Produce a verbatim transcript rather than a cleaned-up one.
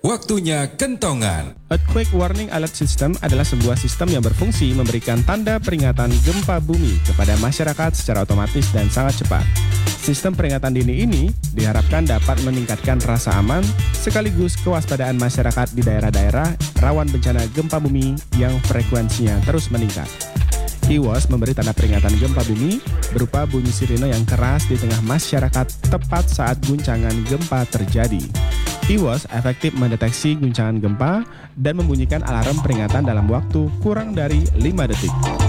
Waktunya kentongan. Earthquake Warning Alert System adalah sebuah sistem yang berfungsi memberikan tanda peringatan gempa bumi kepada masyarakat secara otomatis dan sangat cepat. Sistem peringatan dini ini diharapkan dapat meningkatkan rasa aman sekaligus kewaspadaan masyarakat di daerah-daerah rawan bencana gempa bumi yang frekuensinya terus meningkat. I W O S memberi tanda peringatan gempa bumi berupa bunyi sirine yang keras di tengah masyarakat tepat saat guncangan gempa terjadi. I W O S efektif mendeteksi guncangan gempa dan membunyikan alarm peringatan dalam waktu kurang dari lima detik.